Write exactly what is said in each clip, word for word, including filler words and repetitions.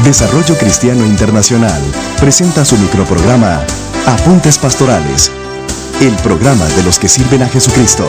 Desarrollo Cristiano Internacional presenta su microprograma Apuntes Pastorales, el programa de los que sirven a Jesucristo.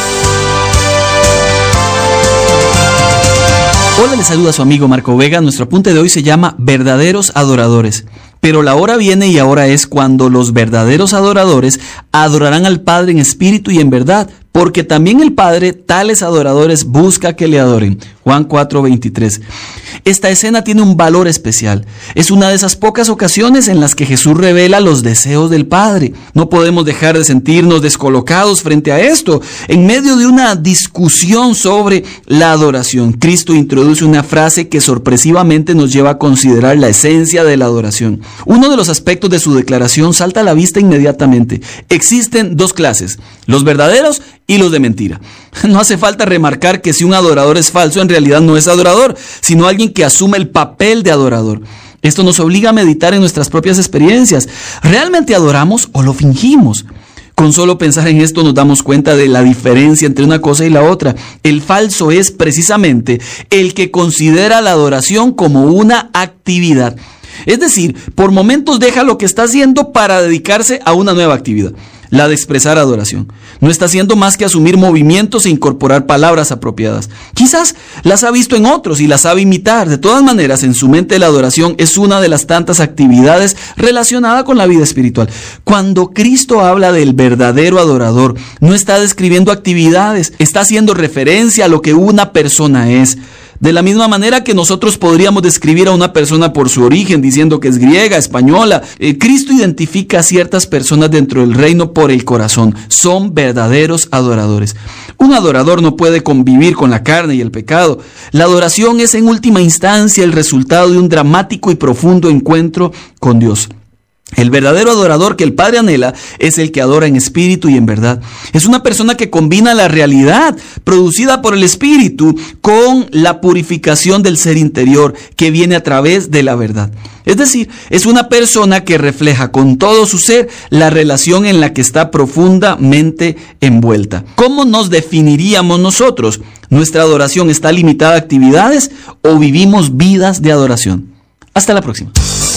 Hola, les saluda su amigo Marco Vega. Nuestro apunte de hoy se llama Verdaderos Adoradores. Pero la hora viene y ahora es cuando los verdaderos adoradores adorarán al Padre en espíritu y en verdad, porque también el Padre tales adoradores busca que le adoren. Juan cuatro veintitrés. Esta escena tiene un valor especial. Es una de esas pocas ocasiones en las que Jesús revela los deseos del Padre. No podemos dejar de sentirnos descolocados frente a esto. En medio de una discusión sobre la adoración, Cristo introduce una frase que sorpresivamente nos lleva a considerar la esencia de la adoración. Uno de los aspectos de su declaración salta a la vista inmediatamente. Existen dos clases, los verdaderos y los de mentira. No hace falta remarcar que si un adorador es falso, en realidad no es adorador, sino alguien que asume el papel de adorador. Esto nos obliga a meditar en nuestras propias experiencias. ¿Realmente adoramos o lo fingimos? Con solo pensar en esto nos damos cuenta de la diferencia entre una cosa y la otra. El falso es precisamente el que considera la adoración como una actividad. Es decir, por momentos deja lo que está haciendo para dedicarse a una nueva actividad, la de expresar adoración. No está haciendo más que asumir movimientos e incorporar palabras apropiadas. Quizás las ha visto en otros y las sabe imitar. De todas maneras, en su mente la adoración es una de las tantas actividades relacionadas con la vida espiritual. Cuando Cristo habla del verdadero adorador, no está describiendo actividades, está haciendo referencia a lo que una persona es. De la misma manera que nosotros podríamos describir a una persona por su origen, diciendo que es griega, española, eh, Cristo identifica a ciertas personas dentro del reino por el corazón. Son verdaderos adoradores. Un adorador no puede convivir con la carne y el pecado. La adoración es en última instancia el resultado de un dramático y profundo encuentro con Dios. El verdadero adorador que el Padre anhela es el que adora en espíritu y en verdad. Es una persona que combina la realidad producida por el espíritu con la purificación del ser interior que viene a través de la verdad. Es decir, es una persona que refleja con todo su ser la relación en la que está profundamente envuelta. ¿Cómo nos definiríamos nosotros? ¿Nuestra adoración está limitada a actividades o vivimos vidas de adoración? Hasta la próxima.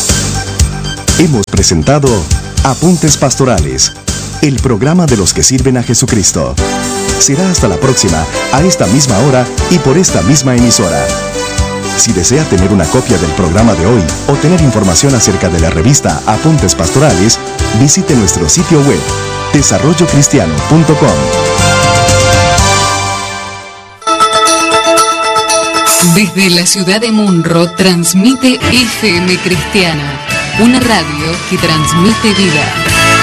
Hemos presentado Apuntes Pastorales, el programa de los que sirven a Jesucristo. Será hasta la próxima, a esta misma hora y por esta misma emisora. Si desea tener una copia del programa de hoy o tener información acerca de la revista Apuntes Pastorales, visite nuestro sitio web, desarrollo cristiano punto com. Desde la ciudad de Munro transmite F M Cristiana, una radio que transmite vida.